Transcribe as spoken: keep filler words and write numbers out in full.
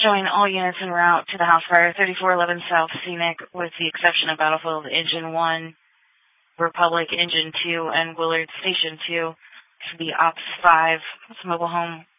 showing all units en route to the house fire, thirty-four eleven South Scenic, with the exception of Battlefield Engine one, Republic Engine two, and Willard Station two. To be Ops five, it's mobile home